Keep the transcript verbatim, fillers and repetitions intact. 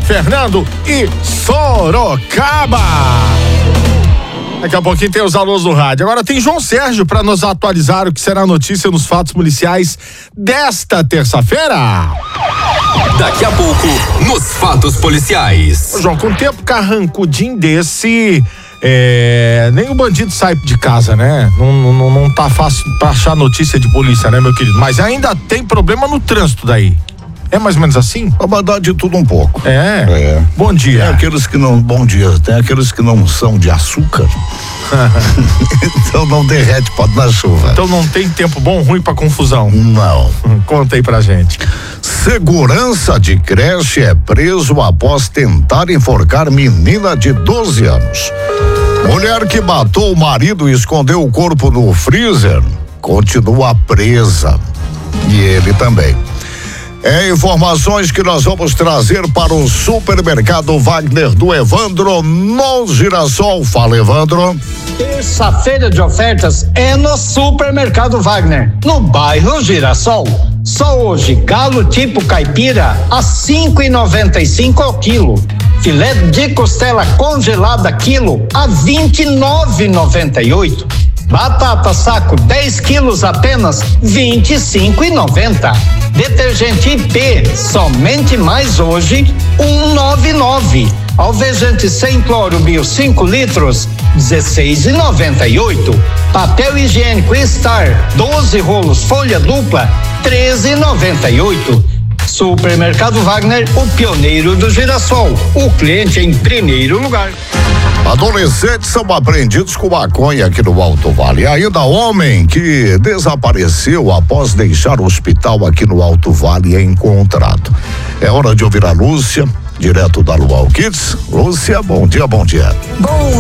Fernando e Sorocaba. Daqui a pouquinho tem os alôs do rádio. Agora tem João Sérgio para nos atualizar o que será notícia nos fatos policiais desta terça-feira. Daqui a pouco, nos fatos policiais. Ô, João, com um tempo carrancudinho desse, é, nem o bandido sai de casa, né? Não, não, não tá fácil pra achar notícia de polícia, né, meu querido? Mas ainda tem problema no trânsito daí. É mais ou menos assim? A verdade de tudo um pouco. É? É. Bom dia. Tem aqueles que não, bom dia, tem aqueles que não são de açúcar. Então não derrete, pode na chuva. Então não tem tempo bom, ruim pra confusão? Não. Conta aí pra gente. Segurança de creche é preso após tentar enforcar menina de doze anos. Mulher que matou o marido e escondeu o corpo no freezer continua presa. E ele também. É informações que nós vamos trazer para o supermercado Wagner do Evandro no Girassol. Fala, Evandro. Terça-feira de ofertas é no supermercado Wagner, no bairro Girassol. Só hoje, galo tipo caipira a cinco e noventa e cinco ao quilo. Filé de costela congelada quilo a vinte e nove e noventa e oito. Batata saco dez quilos apenas vinte e cinco e noventa. Detergente I P somente mais hoje um noventa e nove. Alvejante sem cloro bio cinco litros dezesseis e noventa e oito. Papel higiênico Star doze rolos folha dupla treze e noventa e oito. Supermercado Wagner, o pioneiro do girassol, o cliente em primeiro lugar. Adolescentes são apreendidos com maconha aqui no Alto Vale. E ainda homem que desapareceu após deixar o hospital aqui no Alto Vale é encontrado. É hora de ouvir a Lúcia, direto da Luau Kids. Lúcia, bom dia, bom dia. Bom